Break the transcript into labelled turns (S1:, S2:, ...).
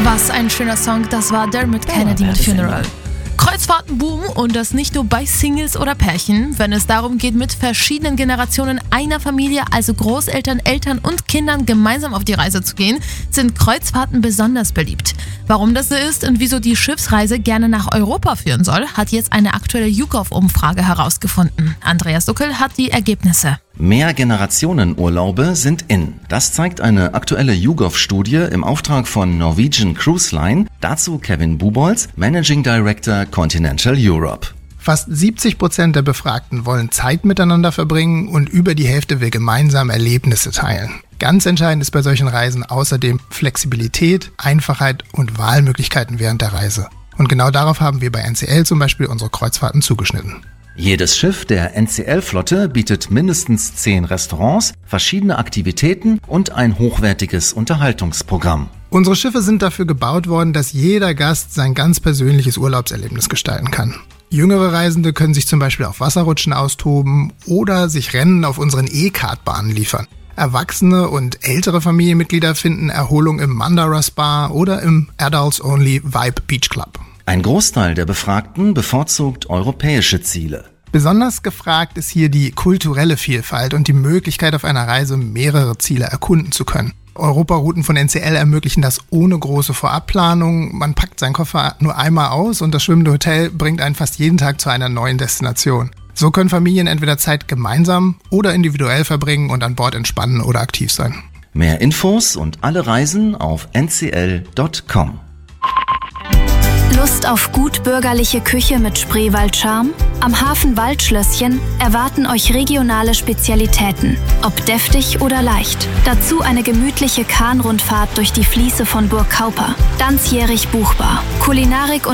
S1: Was ein schöner Song, das war Dermot Kennedy mit Funeral. Kreuzfahrten boomen und das nicht nur bei Singles oder Pärchen. Wenn es darum geht, mit verschiedenen Generationen einer Familie, also Großeltern, Eltern und Kindern gemeinsam auf die Reise zu gehen, sind Kreuzfahrten besonders beliebt. Warum das so ist und wieso die Schiffsreise gerne nach Europa führen soll, hat jetzt eine aktuelle YouGov-Umfrage herausgefunden. Andreas Duckel hat die Ergebnisse.
S2: Mehrgenerationenurlaube sind in. Das zeigt eine aktuelle YouGov-Studie im Auftrag von Norwegian Cruise Line. Dazu Kevin Bubolz, Managing Director Continental Europe.
S3: Fast 70% der Befragten wollen Zeit miteinander verbringen und über die Hälfte will gemeinsam Erlebnisse teilen. Ganz entscheidend ist bei solchen Reisen außerdem Flexibilität, Einfachheit und Wahlmöglichkeiten während der Reise. Und genau darauf haben wir bei NCL zum Beispiel unsere Kreuzfahrten zugeschnitten.
S2: Jedes Schiff der NCL-Flotte bietet mindestens 10 Restaurants, verschiedene Aktivitäten und ein hochwertiges Unterhaltungsprogramm.
S3: Unsere Schiffe sind dafür gebaut worden, dass jeder Gast sein ganz persönliches Urlaubserlebnis gestalten kann. Jüngere Reisende können sich zum Beispiel auf Wasserrutschen austoben oder sich Rennen auf unseren E-Kartbahnen liefern. Erwachsene und ältere Familienmitglieder finden Erholung im Mandara Spa oder im Adults Only Vibe Beach Club.
S2: Ein Großteil der Befragten bevorzugt europäische Ziele.
S3: Besonders gefragt ist hier die kulturelle Vielfalt und die Möglichkeit, auf einer Reise mehrere Ziele erkunden zu können. Europarouten von NCL ermöglichen das ohne große Vorabplanung. Man packt seinen Koffer nur einmal aus und das schwimmende Hotel bringt einen fast jeden Tag zu einer neuen Destination. So können Familien entweder Zeit gemeinsam oder individuell verbringen und an Bord entspannen oder aktiv sein.
S2: Mehr Infos und alle Reisen auf ncl.com.
S4: Lust auf gut bürgerliche Küche mit Spreewald-Charme? Am Hafen Waldschlösschen erwarten euch regionale Spezialitäten, ob deftig oder leicht. Dazu eine gemütliche Kahnrundfahrt durch die Fließe von Burg Kauper. Ganzjährig buchbar. Kulinarik und